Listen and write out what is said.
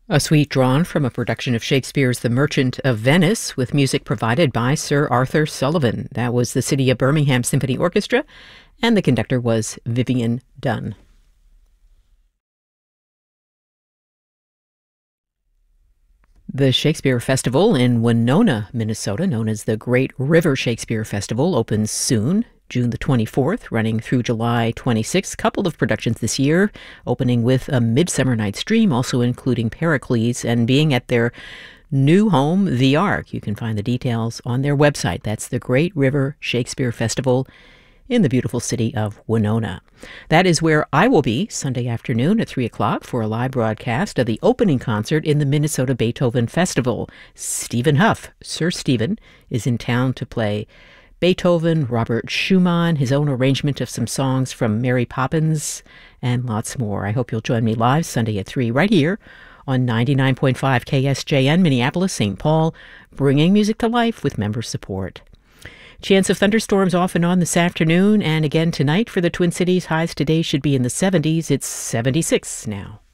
A suite drawn from a production of Shakespeare's The Merchant of Venice, with music provided by Sir Arthur Sullivan. That was the City of Birmingham Symphony Orchestra, and the conductor was Vivian Dunn. The Shakespeare Festival in Winona, Minnesota, known as the Great River Shakespeare Festival, opens soon, June the 24th, running through July 26th. Couple of productions this year, opening with A Midsummer Night's Dream, also including Pericles, and being at their new home, The Ark. You can find the details on their website. That's the Great River Shakespeare Festival in the beautiful city of Winona. That is where I will be Sunday afternoon at 3 o'clock for a live broadcast of the opening concert in the Minnesota Beethoven Festival. Stephen Huff, Sir Stephen, is in town to play Beethoven, Robert Schumann, his own arrangement of some songs from Mary Poppins, and lots more. I hope you'll join me live Sunday at 3 right here on 99.5 KSJN, Minneapolis, St. Paul, bringing music to life with member support. Chance of thunderstorms off and on this afternoon and again tonight for the Twin Cities. Highs today should be in the 70s. It's 76 now.